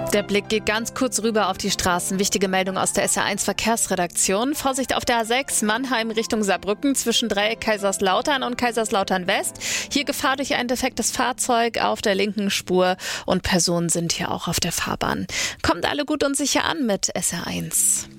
Der Blick geht ganz kurz rüber auf die Straßen. Wichtige Meldung aus der SR1 Verkehrsredaktion. Vorsicht auf der A6 Mannheim Richtung Saarbrücken zwischen Dreieck Kaiserslautern und Kaiserslautern West. Hier Gefahr durch ein defektes Fahrzeug auf der linken Spur und Personen sind hier auch auf der Fahrbahn. Kommt alle gut und sicher an mit SR1.